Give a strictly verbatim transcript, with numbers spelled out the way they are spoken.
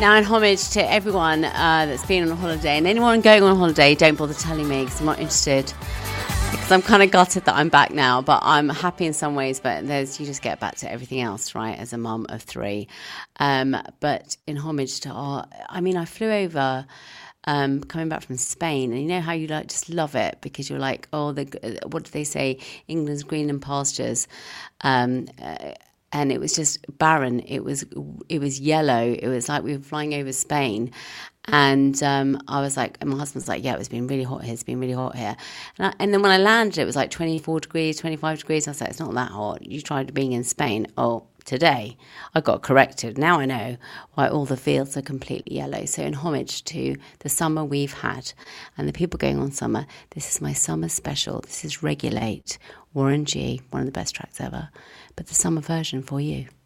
Now, in homage to everyone uh, that's been on holiday, and anyone going on holiday, don't bother telling me because I'm not interested. Because I'm kind of gutted that I'm back now, but I'm happy in some ways. But there's you just get back to everything else, right? As a mum of three, um, but in homage to our, I mean, I flew over. Um, coming back from Spain, and you know how you like just love it because you're like, oh, the what do they say? England's green and pastures. Um, uh, And it was just barren. It was it was yellow. It was like we were flying over Spain. And um, I was like, and my husband's like, yeah, it's been really hot here. It's been really hot here. And, I, and then when I landed, it was like twenty-four degrees, twenty-five degrees. I was like, it's not that hot. You tried being in Spain. Oh, today I got corrected. Now I know why all the fields are completely yellow. So in homage to the summer we've had and the people going on summer, this is my summer special. This is Regulate, Warren G, one of the best tracks ever. But the summer version for you.